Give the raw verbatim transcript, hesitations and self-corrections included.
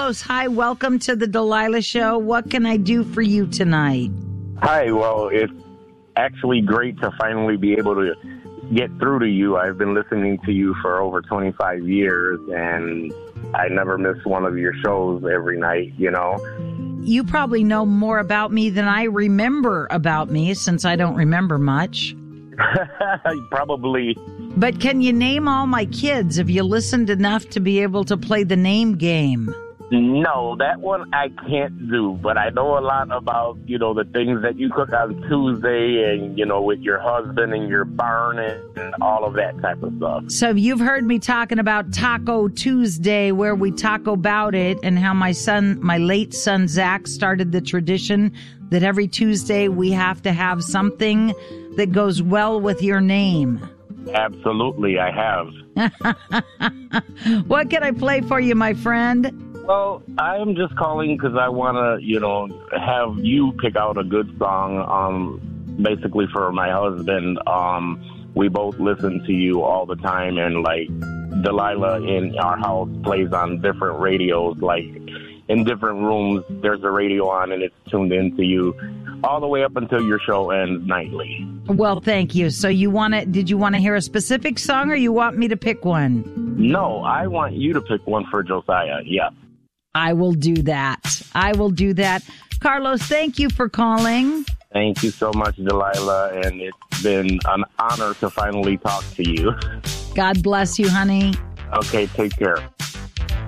Carlos, hi. Welcome to the Delilah Show. What can I do for you tonight? Hi. Well, it's actually great to finally be able to get through to you. I've been listening to you for over twenty-five years, and I never miss one of your shows every night, you know. You probably know more about me than I remember about me, since I don't remember much. Probably. But can you name all my kids? Have you listened enough to be able to play the name game? No, that one I can't do, but I know a lot about, you know, the things that you cook on Tuesday and, you know, with your husband and your barn and all of that type of stuff. So you've heard me talking about Taco Tuesday, where we talk about it, and how my son, my late son, Zach, started the tradition that every Tuesday we have to have something that goes well with your name. Absolutely, I have. What can I play for you, my friend? Well, I'm just calling because I want to, you know, have you pick out a good song, um, basically for my husband. Um, we both listen to you all the time, and, like, Delilah in our house plays on different radios. Like, in different rooms, there's a radio on, and it's tuned into you all the way up until your show ends nightly. Well, thank you. So you want to, did you want to hear a specific song, or you want me to pick one? No, I want you to pick one for Josiah, yeah. I will do that. I will do that. Carlos, thank you for calling. Thank you so much, Delilah, and it's been an honor to finally talk to you. God bless you, honey. Okay, take care.